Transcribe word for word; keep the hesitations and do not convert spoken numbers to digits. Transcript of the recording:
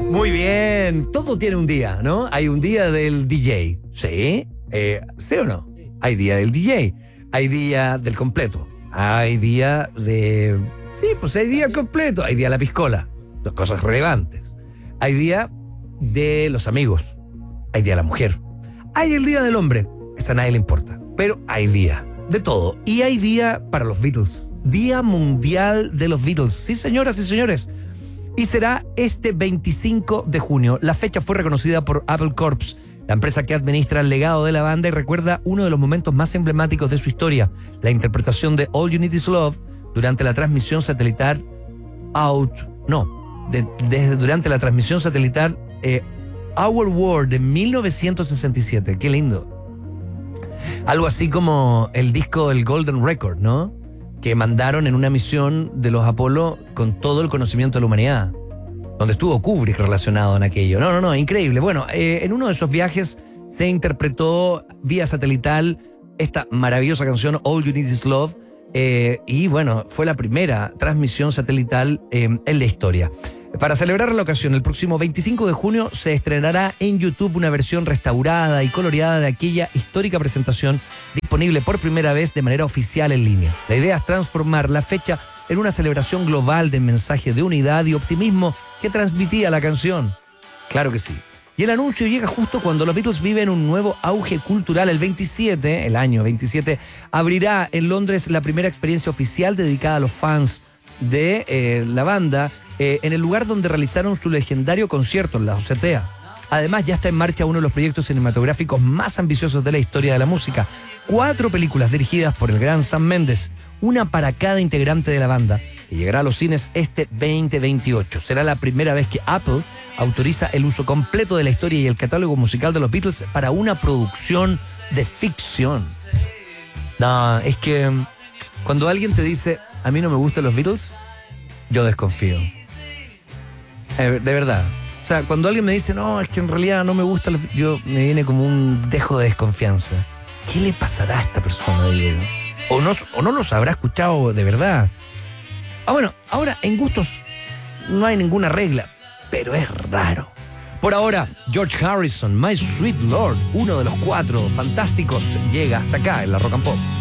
Muy bien, todo tiene un día, ¿no? Hay un día del D J, ¿sí? Eh, ¿Sí o no? Hay día del D J, hay día del completo, hay día de... Sí, pues hay día completo, hay día de la piscola, dos cosas relevantes. Hay día de los amigos, hay día de la mujer, hay el día del hombre, esa a nadie le importa, pero hay día de todo. Y hay día para los Beatles, Día Mundial de los Beatles, sí señoras y señores. Y será este veinticinco de junio. La fecha fue reconocida por Apple Corps, la empresa que administra el legado de la banda y recuerda uno de los momentos más emblemáticos de su historia, la interpretación de All You Need Is Love durante la transmisión satelital Out, no, de, de, durante la transmisión satelital eh, Our World de mil novecientos sesenta y siete. Qué lindo. Algo así como el disco del Golden Record, ¿no? Que mandaron en una misión de los Apolo con todo el conocimiento de la humanidad, donde estuvo Kubrick relacionado en aquello. No, no, no, increíble. Bueno, eh, en uno de esos viajes se interpretó vía satelital esta maravillosa canción All You Need Is Love, eh, y bueno, fue la primera transmisión satelital eh, en la historia. Para celebrar la ocasión, el próximo veinticinco de junio se estrenará en YouTube una versión restaurada y coloreada de aquella histórica presentación, disponible por primera vez de manera oficial en línea. La idea es transformar la fecha en una celebración global del mensaje de unidad y optimismo que transmitía la canción. Claro que sí. Y el anuncio llega justo cuando los Beatles viven un nuevo auge cultural. El veintisiete, el año veintisiete, abrirá en Londres la primera experiencia oficial dedicada a los fans de eh, la banda, Eh, en el lugar donde realizaron su legendario concierto en la azotea. Además, ya está en marcha uno de los proyectos cinematográficos más ambiciosos de la historia de la música. Cuatro películas dirigidas por el gran Sam Mendes, una para cada integrante de la banda, que llegará a los cines este veinte veintiocho. Será la primera vez que Apple autoriza el uso completo de la historia y el catálogo musical de los Beatles para una producción de ficción. No, es que cuando alguien te dice, a mí no me gustan los Beatles, yo desconfío. De verdad. O sea, cuando alguien me dice, no, es que en realidad no me gusta, yo me viene como un dejo de desconfianza. ¿Qué le pasará a esta persona, Diego? O no, o no los habrá escuchado de verdad. Ah, bueno, ahora en gustos no hay ninguna regla, pero es raro. Por ahora, George Harrison, My Sweet Lord, uno de los cuatro fantásticos, llega hasta acá en la Rock and Pop.